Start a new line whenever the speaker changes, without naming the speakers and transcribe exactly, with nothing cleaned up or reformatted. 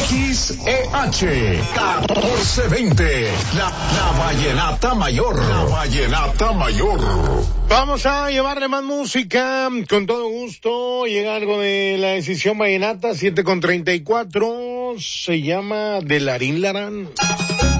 X E H catorce veinte, la, la Vallenata Mayor, la Vallenata Mayor.
Vamos a llevarle más música, con todo gusto. Llega algo de la decisión vallenata, siete con treinta y cuatro, se llama De Larín Larán.